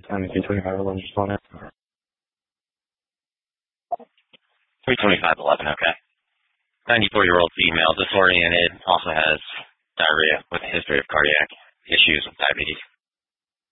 On the 32511, just on it. 32511, okay. 94-year-old female, disoriented, also has diarrhea with a history of cardiac issues with diabetes.